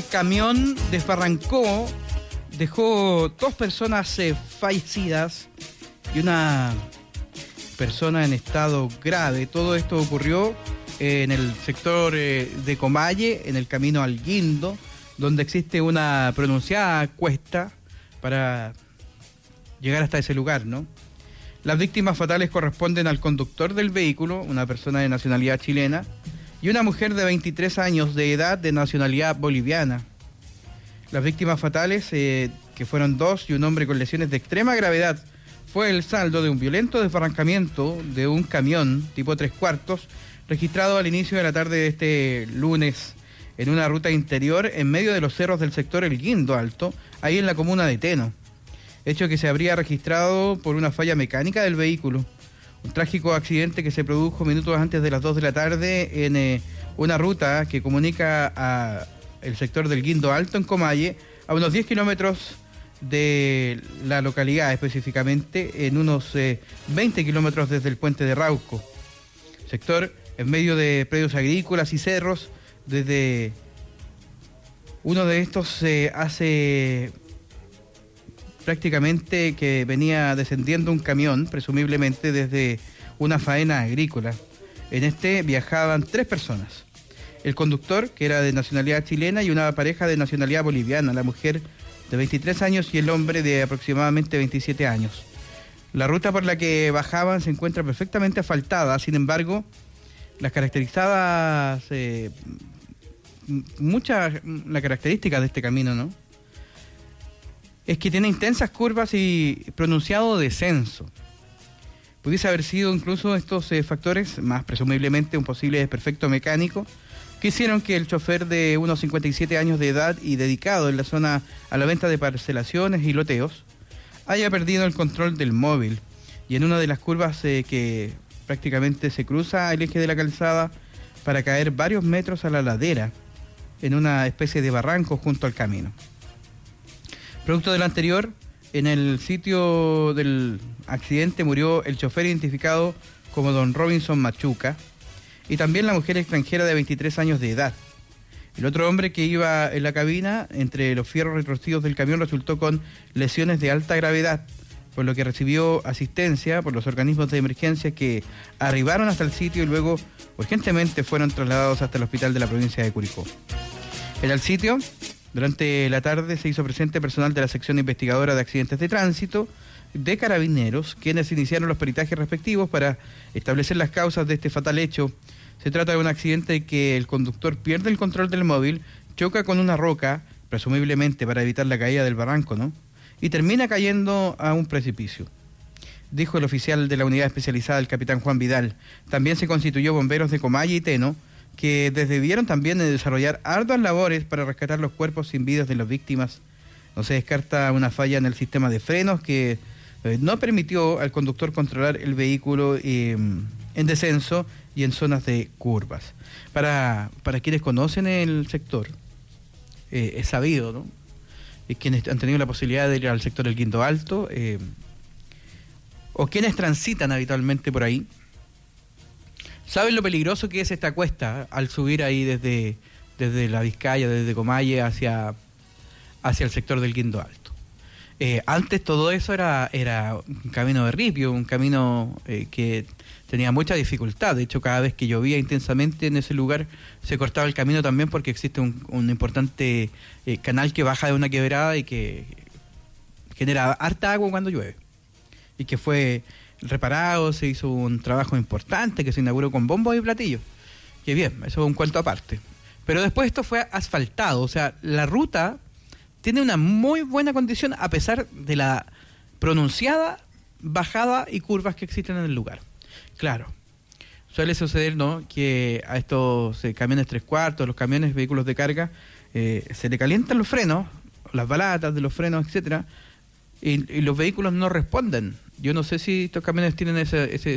camión desbarrancó, dejó 2 personas fallecidas y una persona en estado grave. Todo esto ocurrió en el sector de Comalle, en el camino al Guindo, donde existe una pronunciada cuesta para llegar hasta ese lugar, ¿no? Las víctimas fatales corresponden al conductor del vehículo, una persona de nacionalidad chilena, y una mujer de 23 años de edad de nacionalidad boliviana. Las víctimas fatales, que fueron 2 y un hombre con lesiones de extrema gravedad, fue el saldo de un violento desbarrancamiento de un camión tipo 3/4, registrado al inicio de la tarde de este lunes en una ruta interior en medio de los cerros del sector El Guindo Alto, ahí en la comuna de Teno. Hecho que se habría registrado por una falla mecánica del vehículo. Un trágico accidente que se produjo minutos antes de las 2 de la tarde en una ruta que comunica a el sector del Guindo Alto en Comalle, a unos 10 kilómetros de la localidad, específicamente en unos 20 kilómetros desde el puente de Rauco. Sector en medio de predios agrícolas y cerros. Desde uno de estos hace prácticamente que venía descendiendo un camión, presumiblemente desde una faena agrícola. En este viajaban 3 personas. El conductor, que era de nacionalidad chilena, y una pareja de nacionalidad boliviana, la mujer de 23 años y el hombre de aproximadamente 27 años. La ruta por la que bajaban se encuentra perfectamente asfaltada, sin embargo, las caracterizadas, la característica de este camino, ¿no?, es que tiene intensas curvas y pronunciado descenso. Pudiese haber sido incluso estos factores, más presumiblemente un posible desperfecto mecánico, que hicieron que el chofer de unos 57 años de edad y dedicado en la zona a la venta de parcelaciones y loteos, haya perdido el control del móvil y en una de las curvas que prácticamente se cruza el eje de la calzada para caer varios metros a la ladera, en una especie de barranco junto al camino. Producto de lo anterior, en el sitio del accidente murió el chofer identificado como don Robinson Machuca y también la mujer extranjera de 23 años de edad. El otro hombre que iba en la cabina, entre los fierros retorcidos del camión, resultó con lesiones de alta gravedad, por lo que recibió asistencia por los organismos de emergencia que arribaron hasta el sitio y luego urgentemente fueron trasladados hasta el hospital de la provincia de Curicó. En el sitio, durante la tarde se hizo presente personal de la sección investigadora de accidentes de tránsito de Carabineros, quienes iniciaron los peritajes respectivos para establecer las causas de este fatal hecho. Se trata de un accidente en que el conductor pierde el control del móvil, choca con una roca, presumiblemente para evitar la caída del barranco, ¿no?, y termina cayendo a un precipicio, dijo el oficial de la unidad especializada, el capitán Juan Vidal. También se constituyó bomberos de Comalle y Teno, que debieron también desarrollar arduas labores para rescatar los cuerpos sin vidas de las víctimas. No se descarta una falla en el sistema de frenos que no permitió al conductor controlar el vehículo en descenso y en zonas de curvas. Para quienes conocen el sector, es sabido, ¿no?, y quienes han tenido la posibilidad de ir al sector del Guindo Alto, o quienes transitan habitualmente por ahí, saben lo peligroso que es esta cuesta al subir ahí desde la Vizcaya, desde Comalle hacia el sector del Guindo Alto. Antes todo eso era un camino de ripio, un camino que tenía mucha dificultad. De hecho, cada vez que llovía intensamente en ese lugar se cortaba el camino también, porque existe un importante canal que baja de una quebrada y que genera harta agua cuando llueve, y que fue reparado. Se hizo un trabajo importante que se inauguró con bombos y platillos. Que bien, eso es un cuento aparte. Pero después esto fue asfaltado, o sea, la ruta tiene una muy buena condición a pesar de la pronunciada bajada y curvas que existen en el lugar. Claro, suele suceder, ¿no?, que a estos camiones 3/4, los camiones, vehículos de carga, se le calientan los frenos, las balatas de los frenos, etcétera, y los vehículos no responden. Yo no sé si estos camiones tienen ese